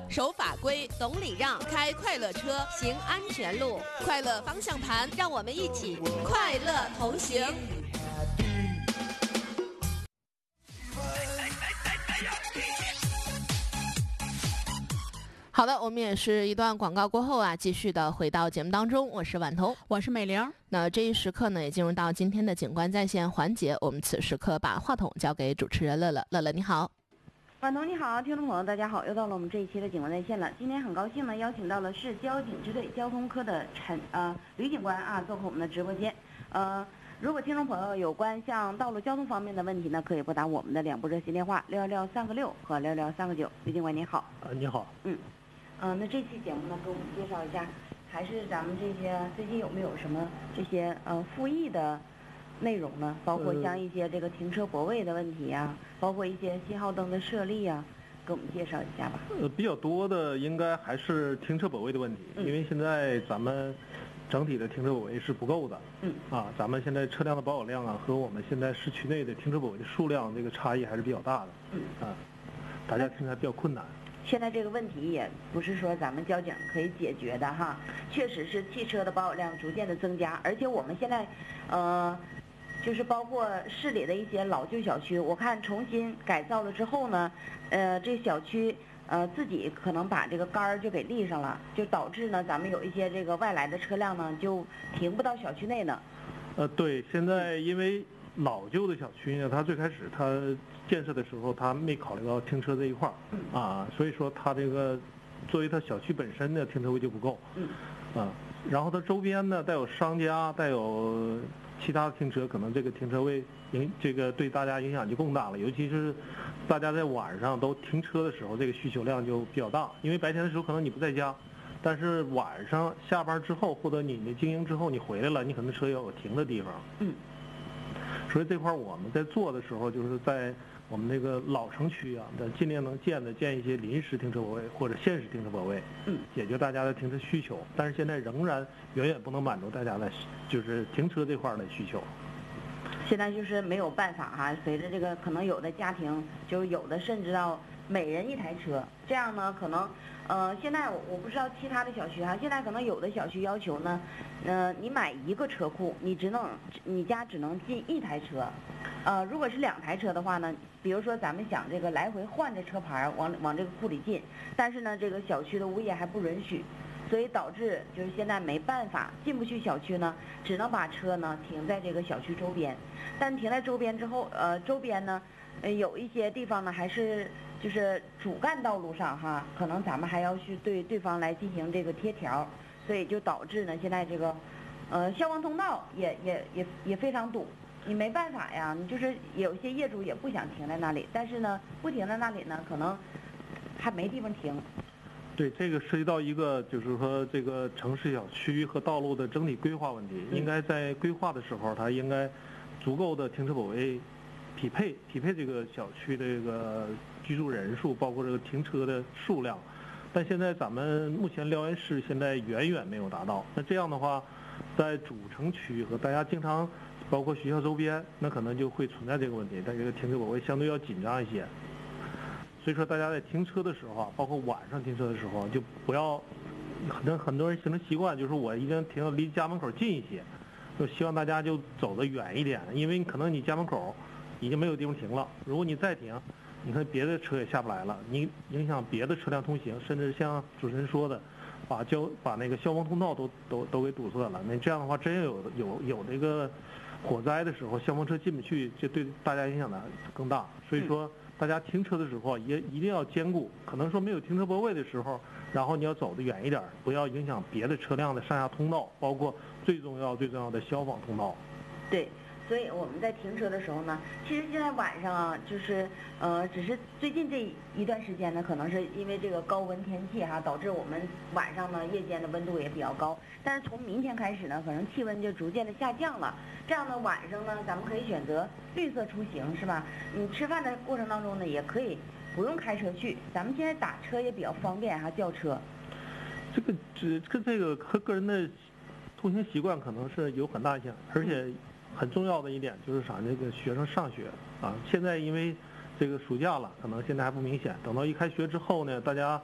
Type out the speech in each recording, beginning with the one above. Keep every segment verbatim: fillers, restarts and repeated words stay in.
守法规，懂礼让，开快乐车，行安全路，快乐方向盘，让我们一起快乐同行。好的，我们也是一段广告过后啊，继续的回到节目当中。我是婉彤， 我是美玲。 那这一时刻呢，也进入到今天的警官在线环节。我们此时刻把话筒交给主持人乐乐。乐乐你好。 婉彤你好，听众朋友大家好，又到了我们这一期的警官在线了。今天很高兴呢，邀请到了市交警支队交通科的陈呃吕警官啊，做客我们的直播间。呃，如果听众朋友有关像道路交通方面的问题呢，可以拨打我们的两部热线电话六幺六三个六和六幺三个九。吕警官你好。 啊，你好。 嗯。嗯、呃，那这期节目呢，给我们介绍一下，还是咱们这些最近有没有什么这些呃复议的内容呢？包括像一些这个停车泊位的问题呀、啊，包括一些信号灯的设立呀、啊，给我们介绍一下吧。 呃，比较多的应该还是停车泊位的问题，嗯、因为现在咱们整体的停车泊位是不够的。嗯。啊，咱们现在车辆的保有量啊，和我们现在市区内的停车泊位的数量这个差异还是比较大的。嗯。啊，大家听起来比较困难。 现在这个问题也不是说咱们交警可以解决的哈，确实是汽车的保有量逐渐的增加，而且我们现在，呃，就是包括市里的一些老旧小区，我看重新改造了之后呢，呃，这小区呃自己可能把这个杆儿就给立上了，就导致呢咱们有一些这个外来的车辆呢就停不到小区内呢。 呃，对，现在因为老旧的小区呢，它最开始它建设的时候，它没考虑到停车这一块儿，啊，所以说它这个作为它小区本身的停车位就不够，啊，然后它周边呢带有商家，带有其他的停车，可能这个停车位影这个对大家影响就更大了，尤其是大家在晚上都停车的时候，这个需求量就比较大，因为白天的时候可能你不在家，但是晚上下班之后或者你的经营之后你回来了，你可能车要有停的地方。嗯。所以这块我们在做的时候，就是在我们那个老城区啊，尽量能建的建一些临时停车泊位或者限时停车泊位，嗯，解决大家的停车需求。但是现在仍然远远不能满足大家的，就是停车这块的需求。 现在就是没有办法哈，随着这个可能有的家庭就有的甚至到每人一台车，这样呢可能，呃，现在我我不知道其他的小区哈，现在可能有的小区要求呢，呃，你买一个车库，你只能你家只能进一台车，呃，如果是两台车的话呢，比如说咱们想这个来回换着车牌往往这个库里进，但是呢这个小区的物业还不允许。所以导致就是现在没办法进不去小区呢，只能把车呢停在这个小区周边，但停在周边之后，呃，周边呢，呃，有一些地方呢还是就是主干道路上哈，可能咱们还要去对对方来进行这个贴条，所以就导致呢现在这个，呃，消防通道也也也也非常堵，你没办法呀，你就是有些业主也不想停在那里，但是呢不停在那里呢，可能还没地方停。 对，这个涉及到一个就是说这个城市小区和道路的整体规划问题，应该在规划的时候，它应该足够的停车泊位匹配匹配这个小区的这个居住人数，包括这个停车的数量。但现在咱们目前辽源市现在远远没有达到。那这样的话，在主城区和大家经常包括学校周边，那可能就会存在这个问题，但这个停车泊位相对要紧张一些。所以说，大家在停车的时候啊，包括晚上停车的时候，就不要很多很多人形成习惯，就是我一定停到离家门口近一些，就希望大家就走得远一点，因为可能你家门口已经没有地方停了，如果你再停，你看别的车也下不来了，你影响别的车辆通行，甚至像主持人说的，把交把那个消防通道都都都给堵塞了。那这样的话，真有有有这个火灾的时候，消防车进不去，这对大家影响的更大。所以说。大家停车的时候也一定要兼顾，可能说没有停车泊位的时候，然后你要走得远一点，不要影响别的车辆的上下通道，包括最重要最重要的消防通道。 对，所以我们在停车的时候呢，其实现在晚上啊，就是呃，只是最近这一段时间呢，可能是因为这个高温天气哈、啊，导致我们晚上呢夜间的温度也比较高。但是从明天开始呢，可能气温就逐渐的下降了。这样呢，晚上呢，咱们可以选择绿色出行，是吧？你吃饭的过程当中呢，也可以不用开车去，咱们现在打车也比较方便哈，叫车。 这个只跟这个和个人的通行习惯可能是有很大影响，而且很重要的一点就是啥，这个学生上学啊，现在因为这个暑假了，可能现在还不明显，等到一开学之后呢，大家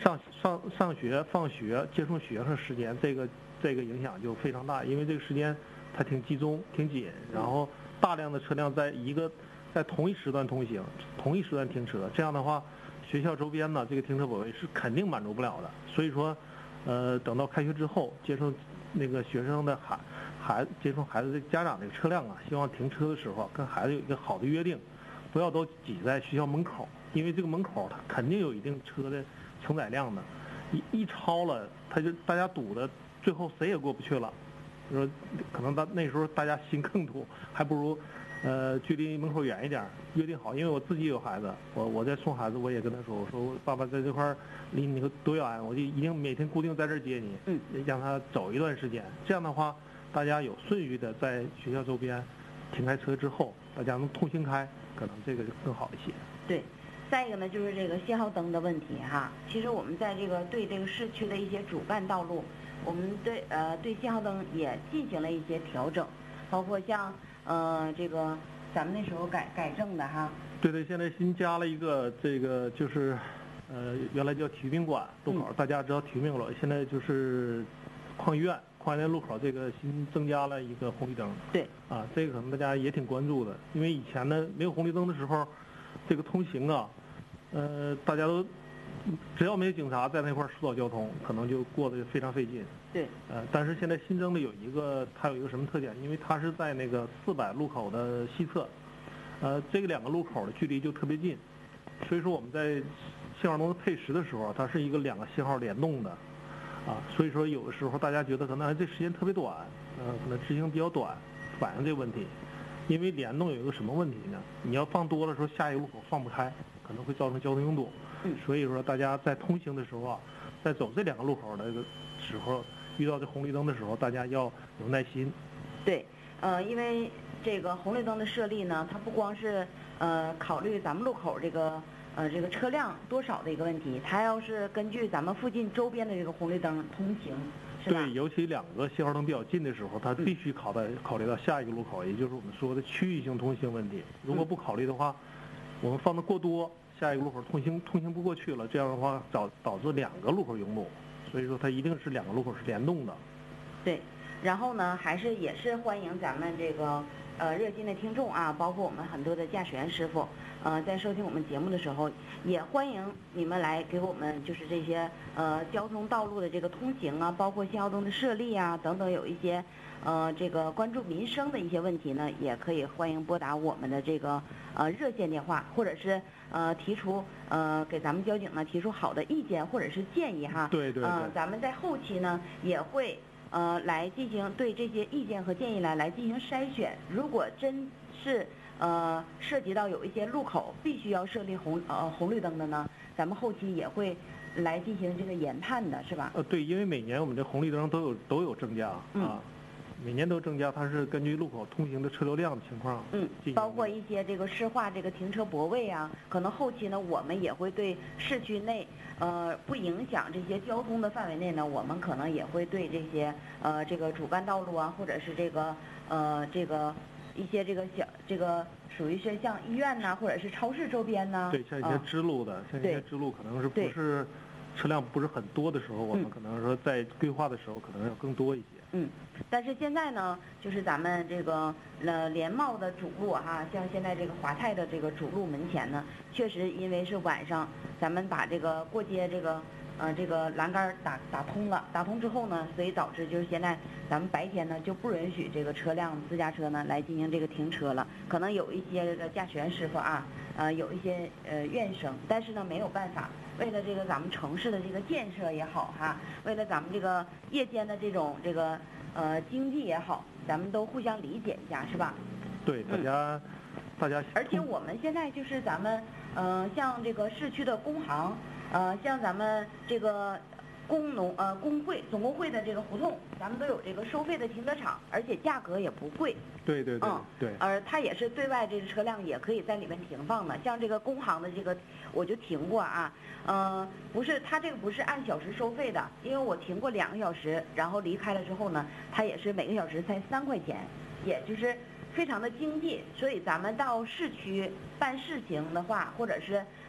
上上上学、放学、接送学生时间，这个这个影响就非常大，因为这个时间它挺集中、挺紧，然后大量的车辆在一个在同一时段通行、同一时段停车，这样的话，学校周边呢这个停车泊位是肯定满足不了的。所以说，呃，等到开学之后，接送那个学生的孩孩接送孩子的家长这个车辆啊，希望停车的时候跟孩子有一个好的约定，不要都挤在学校门口，因为这个门口它肯定有一定车的承载量的，一一超了，他就大家堵的，最后谁也过不去了。说可能到那时候大家心更堵，还不如，呃，距离门口远一点，约定好。因为我自己有孩子，我我在送孩子，我也跟他说，我说爸爸在这块儿离你多远，我就一定每天固定在这儿接你， 嗯， 让他走一段时间。这样的话，大家有顺序的在学校周边停开车之后，大家能通行开，可能这个就更好一些。 对。再一个呢，就是这个信号灯的问题哈。其实我们在这个对这个市区的一些主干道路，我们对呃对信号灯也进行了一些调整，包括像呃这个咱们那时候改改正的哈。 对对，现在新加了一个这个就是，呃原来叫体育宾馆路口， 嗯、 大家知道体育宾馆，现在就是矿医院，矿医院路口这个新增加了一个红绿灯。 对。 啊，这个可能大家也挺关注的，因为以前呢没有红绿灯的时候，这个通行啊。呃，大家都只要没有警察在那块儿疏导交通，可能就过得非常费劲。 对。 呃，但是现在新增的有一个，它有一个什么特点？因为它是在那个四百路口的西侧，呃，这个两个路口的距离就特别近，所以说我们在信号灯的配时的时候，它是一个两个信号联动的，啊，所以说有的时候大家觉得可能这时间特别短，呃，可能执行比较短，反映这个问题。因为联动有一个什么问题呢？你要放多了时候，下一个路口放不开，可能会造成交通拥堵。 嗯。 所以说，大家在通行的时候啊，在走这两个路口的这个时候，遇到这红绿灯的时候，大家要有耐心。 对，呃，因为这个红绿灯的设立呢，它不光是呃考虑咱们路口这个呃这个车辆多少的一个问题，它要是根据咱们附近周边的这个红绿灯通行。 对，尤其两个信号灯比较近的时候，它必须考到考虑到下一个路口，也就是我们说的区域性通行问题。如果不考虑的话，我们放的过多，下一个路口通行通行不过去了，这样的话导导致两个路口拥堵。所以说，它一定是两个路口是联动的。 对，然后呢，还是也是欢迎咱们这个呃热心的听众啊，包括我们很多的驾驶员师傅。呃，在收听我们节目的时候，也欢迎你们来给我们就是这些呃交通道路的这个通行啊，包括信号灯的设立啊等等，有一些呃这个关注民生的一些问题呢，也可以欢迎拨打我们的这个呃热线电话，或者是呃提出呃给咱们交警呢提出好的意见或者是建议哈。 对对对。 呃，咱们在后期呢也会呃来进行对这些意见和建议来来进行筛选，如果真是。呃，涉及到有一些路口必须要设立红呃红绿灯的呢，咱们后期也会来进行这个研判的，是吧？ 呃，对，因为每年我们这红绿灯都有都有增加啊， 嗯、 每年都增加，它是根据路口通行的车流量的情况， 嗯，包括一些这个市化这个停车泊位啊，可能后期呢，我们也会对市区内呃不影响这些交通的范围内呢，我们可能也会对这些呃这个主干道路啊，或者是这个呃这个。一些这个小这个属于是像医院呐，或者是超市周边呐。 对，像一些支路的，像一些支路可能是不是车辆不是很多的时候，我们可能说在规划的时候可能要更多一些。 嗯，但是现在呢，就是咱们这个呃联贸的主路哈，像现在这个华泰的这个主路门前呢，确实因为是晚上，咱们把这个过街这个。呃，这个栏杆打打通了，打通之后呢，所以导致就是现在咱们白天呢就不允许这个车辆私家车呢来进行这个停车了。可能有一些这个驾驶员师傅啊，呃，有一些呃怨声，但是呢没有办法，为了这个咱们城市的这个建设也好哈，为了咱们这个夜间的这种这个呃经济也好，咱们都互相理解一下，是吧？ 对，大家、嗯、大家。 而且我们现在就是咱们呃像这个市区的工行。呃，像咱们这个工农呃工会总工会的这个胡同，咱们都有这个收费的停车场，而且价格也不贵。 对对对。 嗯， 对。 而它也是对外这个车辆也可以在里面停放的。像这个工行的这个，我就停过啊，呃，不是它这个不是按小时收费的，因为我停过两个小时，然后离开了之后呢，它也是每个小时才三块钱，也就是。非常的经济，所以咱们到市区办事情的话，或者是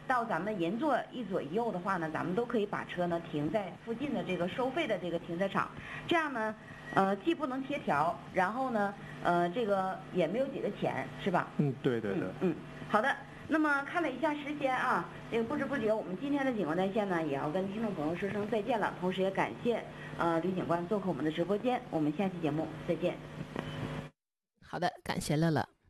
到咱们银座一左一右的话呢，咱们都可以把车呢停在附近的这个收费的这个停车场，这样呢，呃，既不能贴条，然后呢，呃，这个也没有几个钱，是吧？ 嗯，对对对。 嗯，嗯好的。那么看了一下时间啊，这个不知不觉我们今天的警官在线呢，也要跟听众朋友说声再见了。同时也感谢呃吕警官做客我们的直播间，我们下期节目再见。 好的，感谢乐乐。